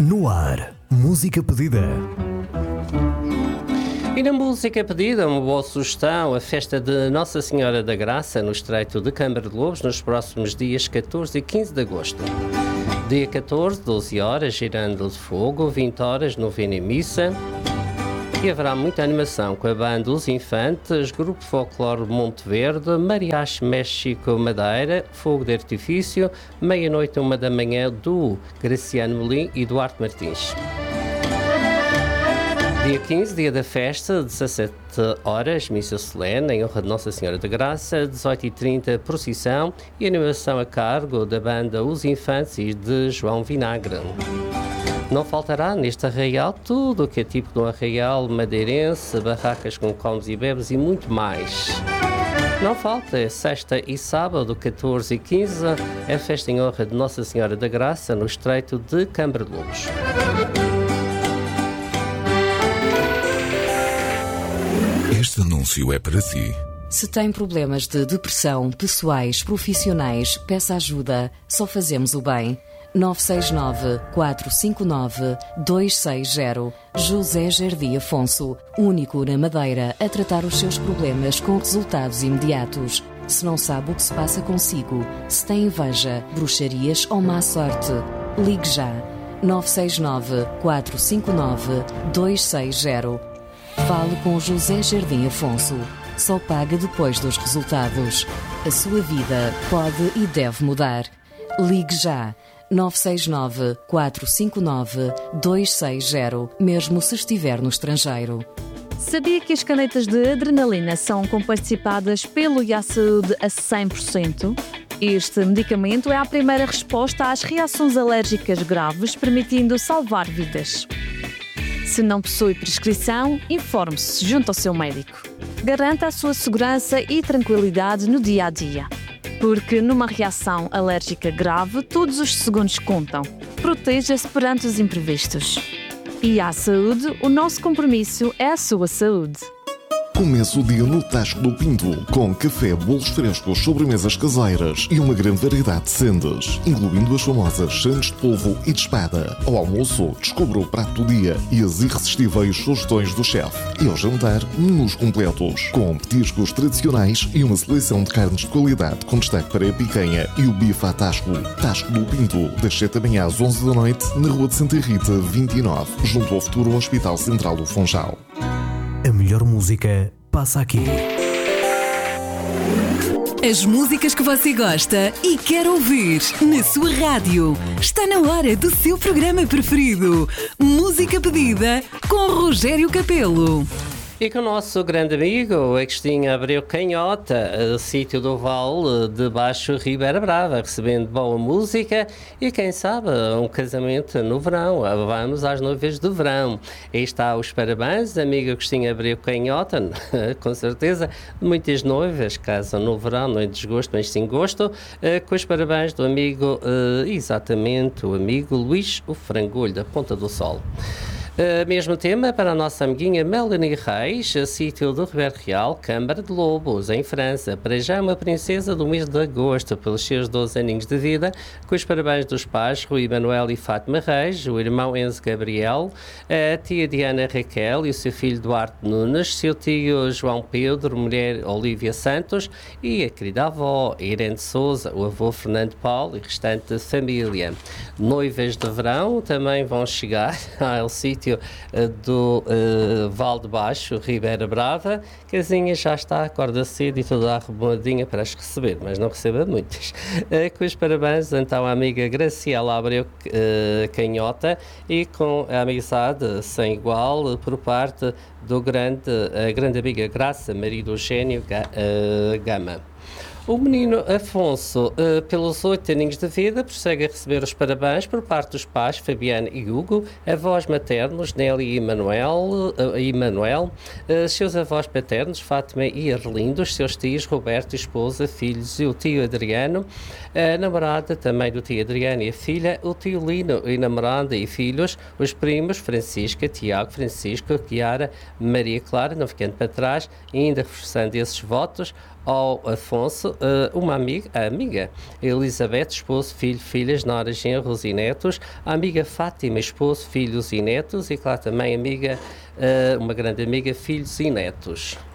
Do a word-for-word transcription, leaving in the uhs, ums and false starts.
No ar, música pedida. E na música pedida, uma boa sugestão, a festa de Nossa Senhora da Graça, no Estreito de Câmara de Lobos, nos próximos dias catorze e quinze de agosto. Dia catorze, doze horas, girando de fogo, vinte horas, novena e missa. E haverá muita animação com a banda Os Infantes, Grupo Folclore Monte Verde, Mariachi México Madeira, Fogo de Artifício, meia-noite a uma da manhã do Graciano Molim e Duarte Martins. Dia quinze, dia da festa, dezassete horas, missa solene em honra de Nossa Senhora da Graça, dezoito e trinta, procissão e animação a cargo da banda Os Infantes e de João Vinagre. Não faltará neste arraial tudo o que é tipo de um arraial madeirense, barracas com comes e bebes e muito mais. Não falta, sexta e sábado, catorze e quinze, é festa em honra de Nossa Senhora da Graça no Estreito de Câmara de Lobos. Este anúncio é para si. Se tem problemas de depressão, pessoais, profissionais, peça ajuda. Só fazemos o bem. nove seis nove, quatro cinco nove, dois seis zero. José Jardim Afonso, único na Madeira a tratar os seus problemas com resultados imediatos. Se não sabe o que se passa consigo, se tem inveja, bruxarias ou má sorte, ligue já. nove seis nove, quatro cinco nove, dois seis zero. Fale com José Jardim Afonso. Só paga depois dos resultados. A sua vida pode e deve mudar. Ligue já. nove seis nove, quatro cinco nove, dois seis zero, mesmo se estiver no estrangeiro. Sabia que as canetas de adrenalina são comparticipadas pelo I A Saúde a cem por cento? Este medicamento é a primeira resposta às reações alérgicas graves, permitindo salvar vidas. Se não possui prescrição, informe-se junto ao seu médico. Garanta a sua segurança e tranquilidade no dia a dia. Porque numa reação alérgica grave, todos os segundos contam. Proteja-se perante os imprevistos. E à saúde, o nosso compromisso é a sua saúde. Comece o dia no Tasco do Pinto, com café, bolos frescos, sobremesas caseiras e uma grande variedade de sendas, incluindo as famosas sandes de polvo e de espada. Ao almoço, descubra o prato do dia e as irresistíveis sugestões do chefe. E ao jantar, menus completos, com petiscos tradicionais e uma seleção de carnes de qualidade, com destaque para a picanha e o bife à Tasco. Tasco do Pinto, das sete da manhã às onze da noite, na Rua de Santa Rita, vinte e nove, junto ao futuro Hospital Central do Funchal. A melhor música passa aqui. As músicas que você gosta e quer ouvir na sua rádio. Está na hora do seu programa preferido. Música pedida com Rogério Capelo. E com o nosso grande amigo Agostinho Abreu Canhota, sítio do Vale de Baixo Ribeira Brava, recebendo boa música e quem sabe um casamento no verão. Vamos às noivas de verão. Aí está os parabéns, amigo Agostinho Abreu Canhota, com certeza, muitas noivas casam no verão, não é desgosto, mas sim gosto, com os parabéns do amigo, exatamente, o amigo Luís o Frangolho, da Ponta do Sol. Uh, mesmo tema para a nossa amiguinha Melanie Reis, sítio do Ribeiro Real, Câmara de Lobos, em França. Para já uma princesa do mês de agosto, pelos seus doze aninhos de vida, com os parabéns dos pais Rui Manuel e Fátima Reis, o irmão Enzo Gabriel, a tia Diana Raquel e o seu filho Duarte Nunes, seu tio João Pedro, mulher Olívia Santos e a querida avó Irene Souza, o avô Fernando Paulo e restante família. Noivas de verão também vão chegar ao sítio do uh, Val de Baixo, Ribeira Brava. Casinha já está, acorda cedo e toda arrumadinha para as receber, mas não receba muitas. Uh, com os parabéns, então, à amiga Graciela Abreu uh, Canhota e com a amizade sem igual por parte do grande, a grande amiga Graça Maria do Eugênio uh, Gama. O menino Afonso, uh, pelos oito aninhos de vida, prossegue a receber os parabéns por parte dos pais Fabiano e Hugo, avós maternos Nelly e Manuel, uh, e Manuel, uh, seus avós paternos Fátima e Arlindo, os seus tios Roberto, esposa, filhos e o tio Adriano, a namorada também do tio Adriano e a filha, o tio Lino e namorada e filhos, os primos Francisca, Tiago, Francisco, Chiara, Maria Clara, não ficando para trás, e ainda reforçando esses votos, ao Afonso, uma amiga, a amiga Elizabeth, esposo, filho, filhas, noras, genros e netos, a amiga Fátima, esposo, filhos e netos, e claro também amiga, uma grande amiga, filhos e netos.